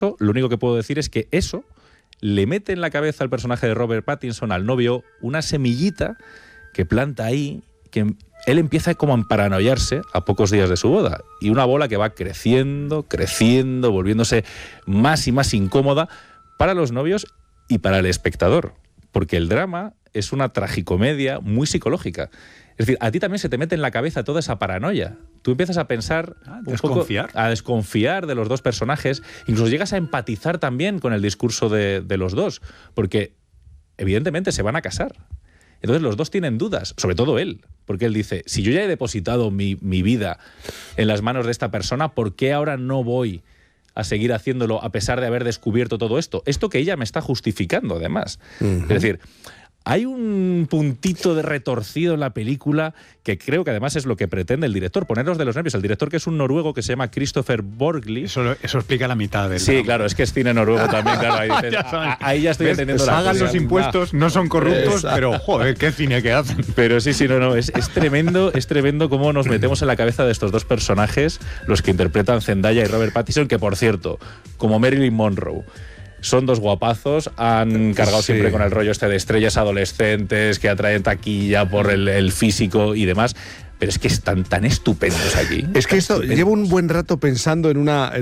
lo único que puedo decir es que eso le mete en la cabeza al personaje de Robert Pattinson, al novio, una semillita que planta ahí, que él empieza como a emparanoiarse a pocos días de su boda. Y una bola que va creciendo, volviéndose más y más incómoda para los novios y para el espectador. Porque el drama es una tragicomedia muy psicológica. Es decir, a ti también se te mete en la cabeza toda esa paranoia. Tú empiezas a pensar a desconfiar de los dos personajes. Incluso llegas a empatizar también con el discurso de los dos. Porque evidentemente se van a casar. Entonces los dos tienen dudas, sobre todo él, porque él dice, si yo ya he depositado mi vida en las manos de esta persona, ¿por qué ahora no voy a seguir haciéndolo a pesar de haber descubierto todo esto? Esto que ella me está justificando, además. Es decir, hay un puntito de retorcido en la película que creo que además es lo que pretende el director, ponernos de los nervios. El director, que es un noruego que se llama Christopher Borgli. Eso explica la mitad del Sí, drama. Claro, es que es cine noruego también, claro. Ahí, dices, ahí ya estoy entendiendo la cosa. Pagan los impuestos, no son corruptos, pero joder, qué cine que hacen. Pero sí, no, es tremendo cómo nos metemos en la cabeza de estos dos personajes, los que interpretan Zendaya y Robert Pattinson, que por cierto, como Marilyn Monroe, son dos guapazos, han cargado siempre con el rollo este de estrellas adolescentes que atraen taquilla por el físico y demás, pero es que están tan estupendos aquí. Es que esto, llevo un buen rato pensando en una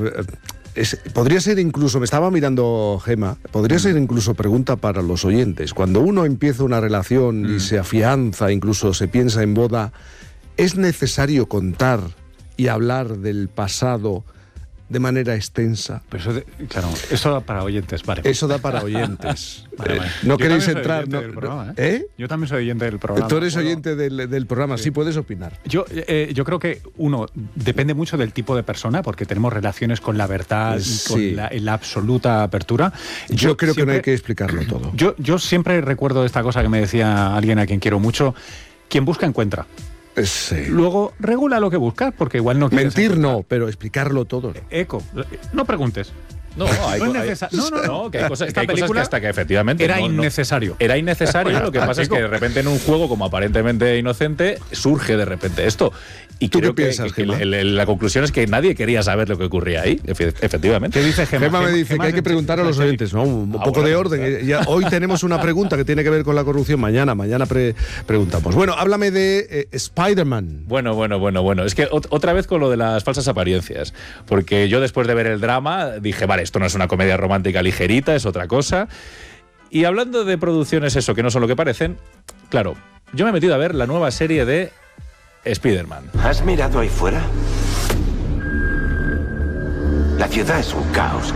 podría ser incluso, me estaba mirando Gema, podría ser incluso pregunta para los oyentes. Cuando uno empieza una relación y se afianza, incluso se piensa en boda, ¿es necesario contar y hablar del pasado de manera extensa? Pero eso da para oyentes, vale. Eso da para oyentes. Vale. No queréis entrar... programa, Yo también soy oyente del programa. Tú eres oyente del programa, sí puedes opinar. Yo creo que, depende mucho del tipo de persona, porque tenemos relaciones con la verdad y con la absoluta apertura. Yo creo que no hay que explicarlo todo. Yo siempre recuerdo esta cosa que me decía alguien a quien quiero mucho: quien busca, encuentra. Sí. Luego regula lo que buscas, porque igual no quieres mentir encontrar. No, pero explicarlo todo. No preguntes. No, que hay cosas que hasta que efectivamente era innecesario. Era innecesario. Lo que pasa es que de repente en un juego como aparentemente inocente surge de repente esto. Y ¿Tú creo qué piensas, que la conclusión es que nadie quería saber lo que ocurría ahí, efectivamente. ¿Qué dice Gema? Gema me dice que hay que preguntar a los oyentes, ¿no? Un poco de orden. Hoy tenemos una pregunta que tiene que ver con la corrupción. Mañana preguntamos. Bueno, háblame de Spider-Man. Bueno. Es que otra vez con lo de las falsas apariencias. Porque yo después de ver el drama dije, vale, esto no es una comedia romántica ligerita, es otra cosa. Y hablando de producciones que no son lo que parecen, claro, yo me he metido a ver la nueva serie de Spider-Man. ¿Has mirado ahí fuera? La ciudad es un caos.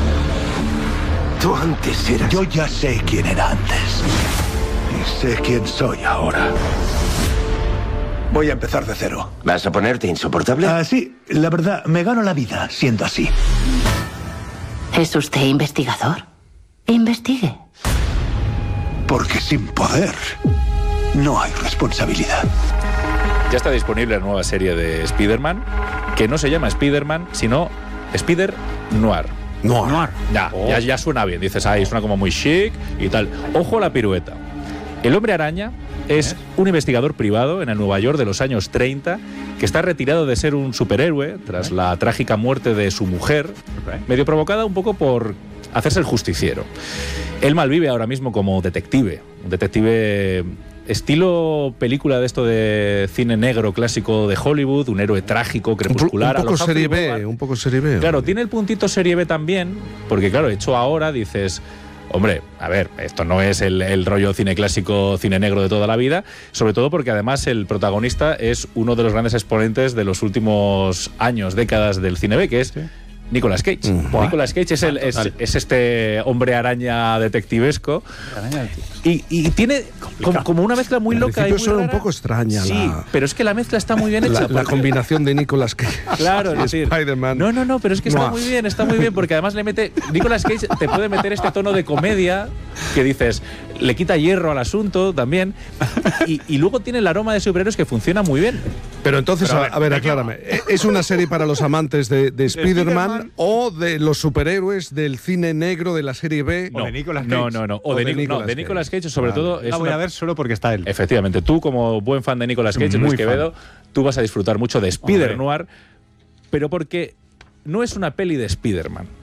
Tú antes eras... Yo ya sé quién era antes. Y sé quién soy ahora. Voy a empezar de cero. ¿Vas a ponerte insoportable? Sí, la verdad, me gano la vida siendo así. ¿Es usted investigador? Investigue. Porque sin poder no hay responsabilidad. Ya está disponible la nueva serie de Spider-Man, que no se llama Spider-Man, sino Spider-Noir. Noir. Ya suena bien, dices, suena como muy chic y tal. Ojo a la pirueta. El Hombre Araña es un investigador privado en el Nueva York de los años 30 que está retirado de ser un superhéroe tras la trágica muerte de su mujer, medio provocada un poco por hacerse el justiciero. Él malvive ahora mismo como detective, un detective estilo película de esto de cine negro clásico de Hollywood, un héroe trágico, crepuscular. Un poco serie B. Claro, tiene el puntito serie B también, porque claro, hecho ahora dices... Hombre, a ver, esto no es el rollo cine clásico, cine negro de toda la vida, sobre todo porque además el protagonista es uno de los grandes exponentes de los últimos años, décadas del cine B, que es Nicolas Cage. Nicolas Cage es este hombre araña detectivesco y tiene como una mezcla muy loca y muy suena rara. un poco extraña. Sí, pero es que la mezcla está muy bien hecha. La combinación de Nicolas Cage claro, y Spider-Man. No, pero es que está muy bien, porque además le mete... Nicolas Cage te puede meter este tono de comedia que dices, le quita hierro al asunto también, y luego tiene el aroma de superhéroes que funciona muy bien. Pero entonces, a ver, aclárame. ¿Es una serie para los amantes de Spider-Man o de los superhéroes del cine negro de la serie B? O de Nicolas Cage. No. O de Nicolas Cage, sobre todo... La voy a ver solo porque está él. Efectivamente. Tú, como buen fan de Nicolas Cage, Luis Quevedo, tú vas a disfrutar mucho de Spider-Noir, pero porque no es una peli de Spider-Man.